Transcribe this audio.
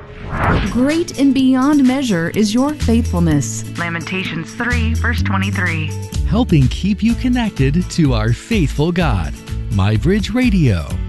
Great and beyond measure is your faithfulness. Lamentations 3, verse 23. Helping keep you connected to our faithful God. MyBridge Radio.